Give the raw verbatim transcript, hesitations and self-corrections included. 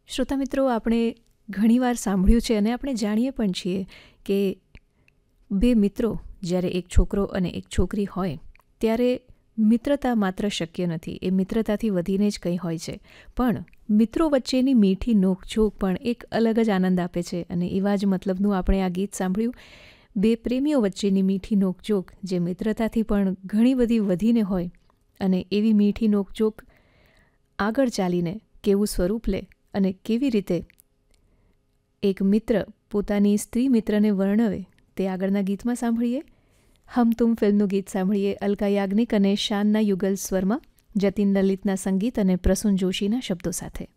શ્રોતા મિત્રો, આપણે ઘણીવાર સાંભળ્યું છે અને આપણે જાણીએ પણ છીએ કે બે મિત્રો જ્યારે એક છોકરો અને એક છોકરી હોય ત્યારે મિત્રતા માત્ર શક્ય નથી, એ મિત્રતાથી વધીને જ કંઈ હોય છે. પણ મિત્રો વચ્ચેની મીઠી નોકઝોક પણ એક અલગ જ આનંદ આપે છે અને એવા જ મતલબનું આપણે આ ગીત સાંભળ્યું. બે પ્રેમીઓ વચ્ચેની મીઠી નોકઝોક જે મિત્રતાથી પણ ઘણી બધી વધીને હોય અને એવી મીઠી નોકઝોક આગળ ચાલીને કેવું સ્વરૂપ લે અને કેવી રીતે એક મિત્ર પોતાની સ્ત્રી મિત્રને વર્ણવે તે આગળના ગીતમાં સાંભળીએ. હમ તુમ ફિલ્મનું ગીત સાંભળીએ અલકા યાજ્ઞિક અને શાનના યુગલ સ્વરમાં, જતીન લલિતના સંગીત અને પ્રસૂન જોશીના શબ્દો સાથે.